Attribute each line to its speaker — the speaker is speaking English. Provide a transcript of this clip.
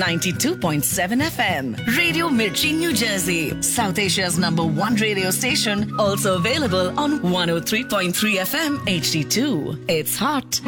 Speaker 1: 92.7 FM. Radio Mirchi, New Jersey. South Asia's #1 radio station. Also available on 103.3 FM HD2. It's hot